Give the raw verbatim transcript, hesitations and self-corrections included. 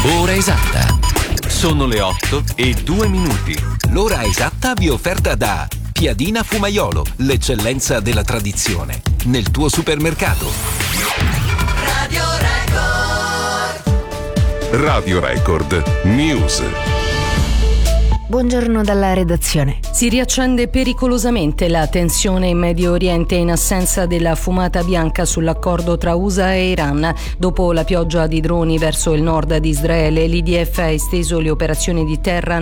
Ora esatta. Sono le otto e due minuti. L'ora esatta vi è offerta da Piadina Fumaiolo, l'eccellenza della tradizione. Nel tuo supermercato. Radio Record. Radio Record News. Buongiorno dalla redazione. Si riaccende pericolosamente la tensione in Medio Oriente in assenza della fumata bianca sull'accordo tra U S A e Iran. Dopo la pioggia di droni verso il nord di Israele, l'I D F ha esteso le operazioni di terra